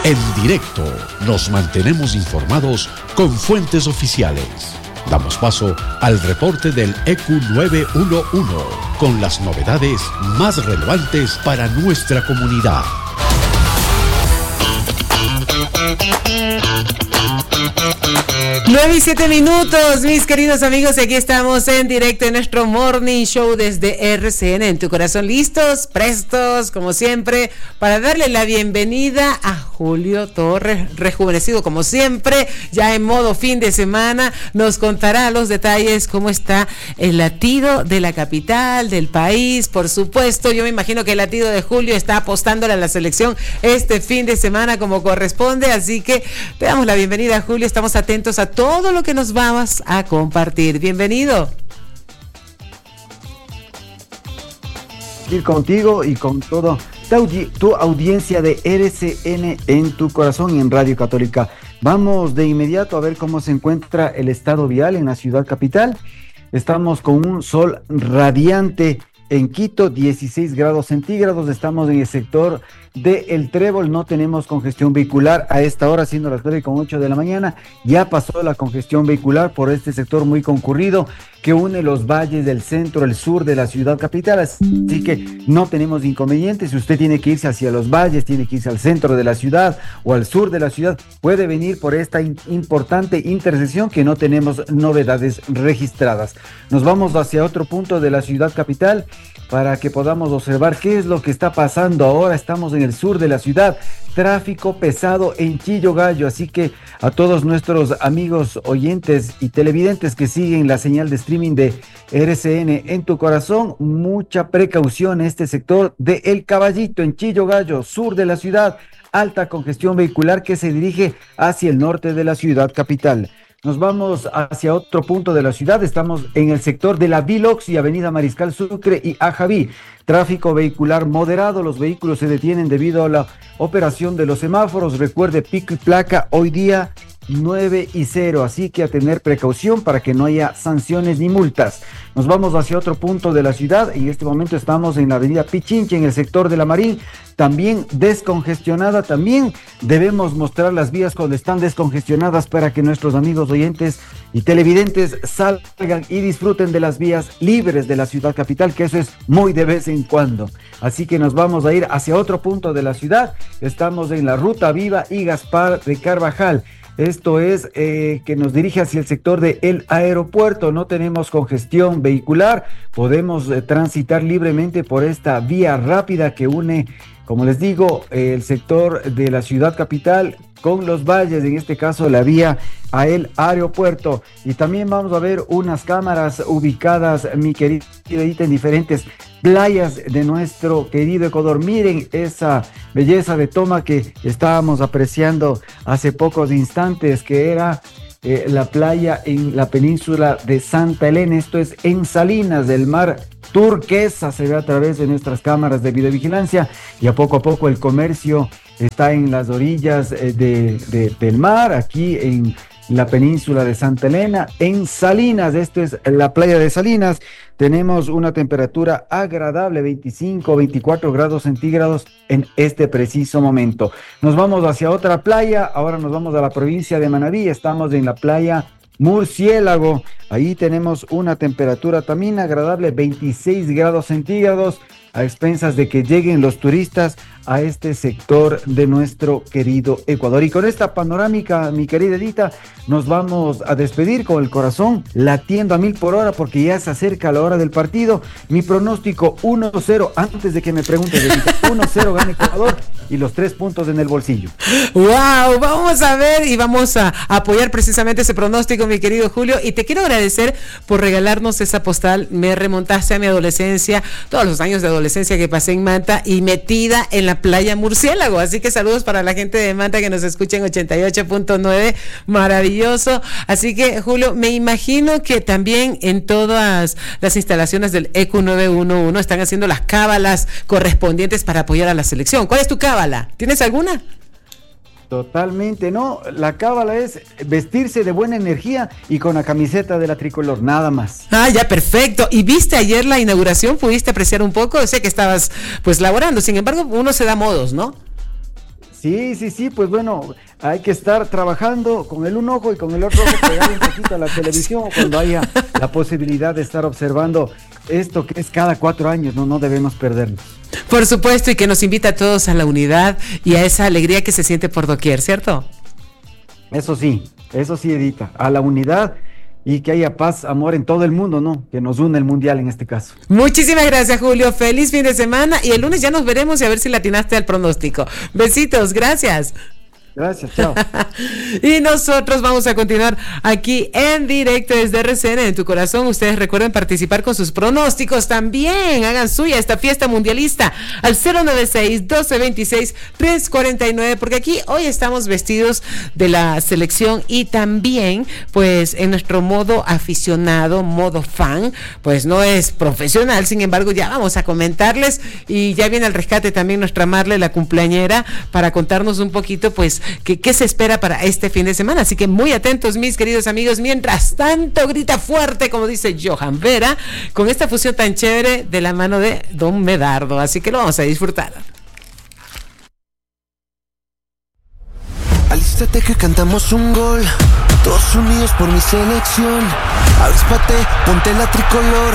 En directo nos mantenemos informados con fuentes oficiales. Damos paso al reporte del ECU 911 con las novedades más relevantes para nuestra comunidad. 9:07, mis queridos amigos, aquí estamos en directo en nuestro Morning Show desde RCN, en tu corazón, listos, prestos, como siempre, para darle la bienvenida a Julio Torres, rejuvenecido como siempre, ya en modo fin de semana. Nos contará los detalles, cómo está el latido de la capital, del país, por supuesto. Yo me imagino que el latido de Julio está apostándole a la selección este fin de semana como corresponde, así que te damos la bienvenida, Julio. Estamos atentos a todo lo que nos vamos a compartir. Bienvenido. Ir contigo y con todo tu audiencia de RCN en tu corazón y en Radio Católica. Vamos de inmediato a ver cómo se encuentra el estado vial en la ciudad capital. Estamos con un sol radiante en Quito, 16 grados centígrados. Estamos en el sector de El Trébol, no tenemos congestión vehicular a esta hora, siendo las 9:08 de la mañana. Ya pasó la congestión vehicular por este sector muy concurrido que une los valles del centro, el sur de la ciudad capital, así que no tenemos inconvenientes. Si usted tiene que irse hacia los valles, tiene que irse al centro de la ciudad o al sur de la ciudad, puede venir por esta importante intersección que no tenemos novedades registradas. Nos vamos hacia otro punto de la ciudad capital para que podamos observar qué es lo que está pasando ahora. Estamos en el sur de la ciudad, tráfico pesado en Chillo Gallo, así que a todos nuestros amigos oyentes y televidentes que siguen la señal de streaming de RCN en tu corazón, mucha precaución en este sector de El Caballito, en Chillo Gallo, sur de la ciudad, alta congestión vehicular que se dirige hacia el norte de la ciudad capital. Nos vamos hacia otro punto de la ciudad. Estamos en el sector de la Vilox y Avenida Mariscal Sucre y Ajaví. Tráfico vehicular moderado. Los vehículos se detienen debido a la operación de los semáforos. Recuerde, pico y placa hoy día 9-0, así que a tener precaución para que no haya sanciones ni multas. Nos vamos hacia otro punto de la ciudad. En este momento estamos en la avenida Pichinche, en el sector de la Marín, también descongestionada. También debemos mostrar las vías cuando están descongestionadas para que nuestros amigos oyentes y televidentes salgan y disfruten de las vías libres de la ciudad capital, que eso es muy de vez en cuando. Así que nos vamos a ir hacia otro punto de la ciudad. Estamos en la Ruta Viva y Gaspar de Carvajal. Esto es que nos dirige hacia el sector del aeropuerto. No tenemos congestión vehicular, podemos transitar libremente por esta vía rápida que une, como les digo, el sector de la ciudad capital con los valles, en este caso la vía a el aeropuerto. Y también vamos a ver unas cámaras ubicadas, mi querida Edita, en diferentes playas de nuestro querido Ecuador. Miren esa belleza de toma que estábamos apreciando hace pocos instantes, que era la playa en la península de Santa Elena. Esto es en Salinas, del mar turquesa, se ve a través de nuestras cámaras de videovigilancia, y a poco el comercio está en las orillas del mar, aquí en la península de Santa Elena, en Salinas. Esta es la playa de Salinas. Tenemos una temperatura agradable, 25-24 grados centígrados en este preciso momento. Nos vamos hacia otra playa, ahora nos vamos a la provincia de Manabí. Estamos en la playa Murciélago. Ahí tenemos una temperatura también agradable, 26 grados centígrados, a expensas de que lleguen los turistas a este sector de nuestro querido Ecuador. Y con esta panorámica, mi querida Edita, nos vamos a despedir con el corazón latiendo a 1000 por hora, porque ya se acerca la hora del partido. Mi pronóstico 1-0, antes de que me preguntes, Edita, 1-0 gana Ecuador y los 3 puntos en el bolsillo. ¡Wow! Vamos a ver y vamos a apoyar precisamente ese pronóstico, mi querido Julio. Y te quiero agradecer por regalarnos esa postal. Me remontaste a mi adolescencia, todos los años de adolescencia que pasé en Manta y metida en la playa Murciélago. Así que saludos para la gente de Manta que nos escucha en 88.9. Maravilloso. Así que, Julio, me imagino que también en todas las instalaciones del ECU 911 están haciendo las cábalas correspondientes para apoyar a la selección. ¿Cuál es tu cábala? ¿Tienes alguna? Totalmente, no. La cábala es vestirse de buena energía y con la camiseta de la tricolor, nada más. Ah, ya, perfecto. ¿Y viste ayer la inauguración? ¿Pudiste apreciar un poco? Sé que estabas, pues, laborando. Sin embargo, uno se da modos, ¿no? Sí, pues bueno, hay que estar trabajando con el un ojo y con el otro ojo pegado un poquito a la televisión cuando haya la posibilidad de estar observando esto que es cada 4 años, no debemos perdernos. Por supuesto, y que nos invita a todos a la unidad y a esa alegría que se siente por doquier, ¿cierto? Eso sí, Edita, a la unidad y que haya paz, amor en todo el mundo, ¿no? Que nos une el mundial en este caso. Muchísimas gracias, Julio. Feliz fin de semana y el lunes ya nos veremos y a ver si le atinaste al pronóstico. Besitos, gracias. Gracias, chao. Y nosotros vamos a continuar aquí en directo desde RCN en tu corazón. Ustedes recuerden participar con sus pronósticos también. Hagan suya esta fiesta mundialista al 096-1226-349, porque aquí hoy estamos vestidos de la selección y también pues en nuestro modo aficionado, modo fan, pues no es profesional, sin embargo ya vamos a comentarles y ya viene al rescate también nuestra Marle, la cumpleañera, para contarnos un poquito pues ¿Qué se espera para este fin de semana? Así que muy atentos, mis queridos amigos. Mientras tanto, grita fuerte, como dice Johan Vera, con esta fusión tan chévere de la mano de Don Medardo. Así que lo vamos a disfrutar. Alístate que cantamos un gol, todos unidos por mi selección. Avíspate, ponte la tricolor.